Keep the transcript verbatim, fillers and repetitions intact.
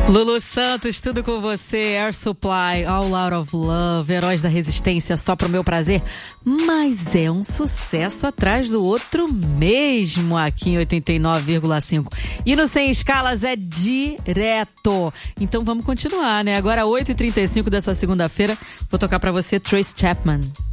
Lulu Santos, tudo com você. Air Supply, All Out of Love, Heróis da Resistência, Só Pro Meu Prazer. Mas é um sucesso atrás do outro mesmo aqui em oitenta e nove vírgula cinco. E no Sem Escalas é direto. Então vamos continuar, né? Agora oito e trinta e cinco dessa segunda-feira, vou tocar pra você Trace Chapman.